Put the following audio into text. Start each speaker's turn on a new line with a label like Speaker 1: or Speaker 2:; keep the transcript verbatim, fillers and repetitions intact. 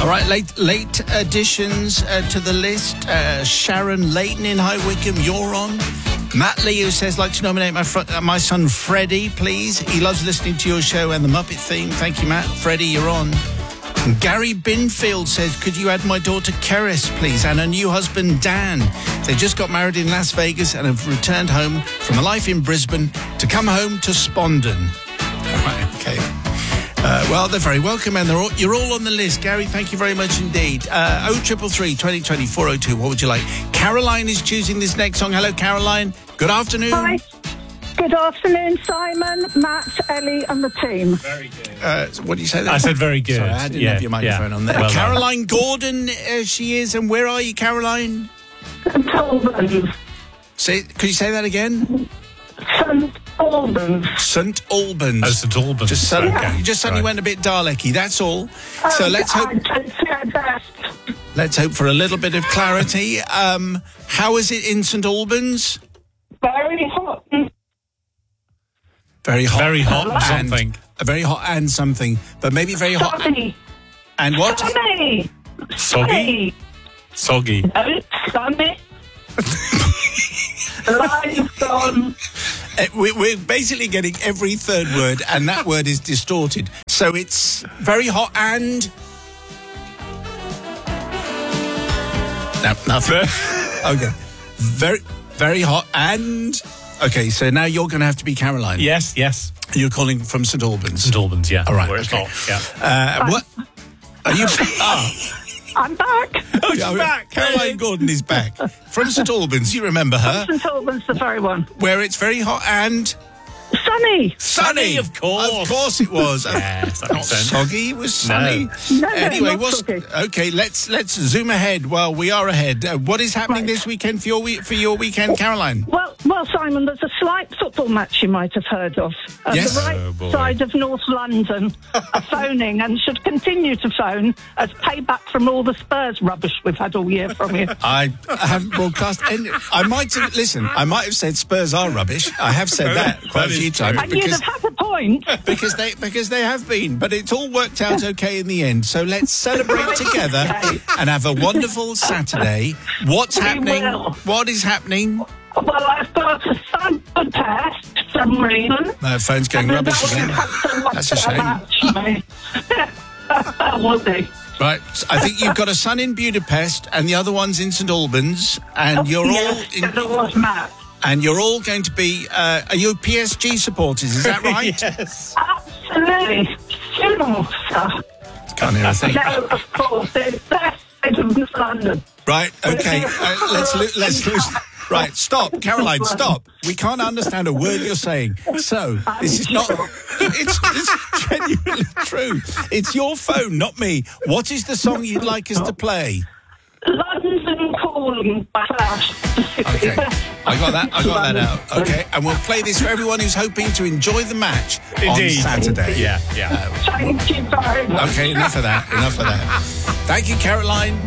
Speaker 1: All right, late late additions uh, to the list. Uh, Sharon Leighton in High Wycombe, you're on. Matt Lee, who says, like to nominate my fr- uh, my son Freddie, please. He loves listening to your show and the Muppet theme. Thank you, Matt. Freddie, you're on. And Gary Binfield says, could you add my daughter Keris, please, and her new husband Dan? They just got married in Las Vegas and have returned home from a life in Brisbane to come home to Spondon. All right, okay. Uh, well, they're very welcome, and they're all, you're all on the list. Gary, thank you very much indeed. Uh, oh triple three, twenty twenty, four oh two. What would you like? Caroline is choosing this next song. Hello, Caroline. Good afternoon.
Speaker 2: Hi. Good afternoon, Simon, Matt, Ellie, and the team.
Speaker 1: Very good. Uh, what do you say there?
Speaker 3: I said very good.
Speaker 1: Sorry, I didn't
Speaker 3: yeah,
Speaker 1: have your microphone
Speaker 3: yeah.
Speaker 1: on there.
Speaker 3: Well
Speaker 1: Caroline Gordon, uh, she is. And where are you, Caroline?
Speaker 2: Saint Albans.
Speaker 1: Say, could you say that again?
Speaker 2: Saint Albans.
Speaker 1: Saint Albans.
Speaker 3: Oh, Saint Albans.
Speaker 1: Just, suddenly,
Speaker 3: okay.
Speaker 1: you just suddenly
Speaker 3: Right.
Speaker 1: went a bit Dalek-y, that's all. so
Speaker 2: Um,
Speaker 1: let's hope
Speaker 2: I don't see our best.
Speaker 1: let's hope for a little bit of clarity. Um, how is it in Saint Albans?
Speaker 2: Very hot.
Speaker 1: Very hot.
Speaker 3: Very hot
Speaker 1: and
Speaker 3: something.
Speaker 1: uh, very hot and something. But maybe very hot.
Speaker 2: Sunny.
Speaker 1: And what?
Speaker 2: Sunny.
Speaker 3: Soggy? Soggy.
Speaker 2: No, sunny. Live gone.
Speaker 1: Uh, we- We're basically getting every third word, and that word is distorted. So it's very hot and... No, nothing. Okay. Very, very hot and... Okay, so now you're going to have to be Caroline.
Speaker 3: Yes, yes.
Speaker 1: You're calling from Saint Albans.
Speaker 3: Saint Albans, yeah.
Speaker 1: All right,
Speaker 3: Where it's
Speaker 1: okay.
Speaker 3: hot, yeah.
Speaker 1: Uh, what? Are you... Ah,
Speaker 2: I'm back.
Speaker 3: Oh, she's
Speaker 1: yeah,
Speaker 3: back.
Speaker 1: Caroline Gordon is back. From Saint Albans, you remember her.
Speaker 2: Saint Albans, the very one.
Speaker 1: Where it's very hot and...
Speaker 2: Sunny.
Speaker 1: Sunny,
Speaker 3: of course.
Speaker 1: Of course it was.
Speaker 3: Yes, that
Speaker 1: Not
Speaker 3: makes sense.
Speaker 1: soggy, it was sunny.
Speaker 2: No, no,
Speaker 1: anyway,
Speaker 2: not
Speaker 1: what's,
Speaker 2: soggy.
Speaker 1: okay, let's let's zoom ahead. Well, we are ahead. Uh, what is happening
Speaker 2: Right.
Speaker 1: this weekend for your we- for your weekend, Caroline?
Speaker 2: Well, well, Simon, there's a slight football match you might have heard of. At
Speaker 1: Yes.
Speaker 2: the right
Speaker 3: Oh, boy.
Speaker 2: side of North London are phoning and should continue to phone as payback from all the Spurs rubbish we've had all year from you.
Speaker 1: I haven't broadcast any. I might have listen. I might have said Spurs are rubbish. I have said that quite
Speaker 3: That
Speaker 1: a few
Speaker 3: is
Speaker 1: times
Speaker 2: And you'd
Speaker 1: because
Speaker 2: have had a point.
Speaker 1: because they because they have been. But it's all worked out okay in the end. So let's celebrate together
Speaker 2: Okay.
Speaker 1: and have a wonderful Saturday. What's
Speaker 2: We
Speaker 1: happening?
Speaker 2: will.
Speaker 1: What is happening?
Speaker 2: Well, I've got a son good test for some reason.
Speaker 1: My phone's going
Speaker 2: And
Speaker 1: rubbish
Speaker 2: then
Speaker 1: again.
Speaker 2: I won't have to watch
Speaker 1: That's a
Speaker 2: that
Speaker 1: shame.
Speaker 2: match, mate. Will do.
Speaker 1: Right, I think you've got a son in Budapest and the other one's in Saint Albans, and you're all
Speaker 2: Yes,
Speaker 1: in,
Speaker 2: and it was Matt.
Speaker 1: and you're all going to be. Uh, are you P S G supporters? Is that right?
Speaker 3: Yes.
Speaker 2: Absolutely. Funeral, sir.
Speaker 1: Can't hear a thing.
Speaker 2: No, of course. It's best in North London.
Speaker 1: Right, okay. Uh, let's lo- let's lose. Right, stop, Caroline. Stop. We can't understand a word you're saying. So this is not. It's, it's genuinely true. It's your phone, not me. What is the song you'd like us to play?
Speaker 2: London Calling by Flash.
Speaker 1: Okay, I got that. I got that out. Okay, and we'll play this for everyone who's hoping to enjoy the match
Speaker 3: Indeed.
Speaker 1: on Saturday.
Speaker 3: Yeah, yeah.
Speaker 2: Thank you very much.
Speaker 1: Okay, enough of that. Enough of that. Thank you, Caroline.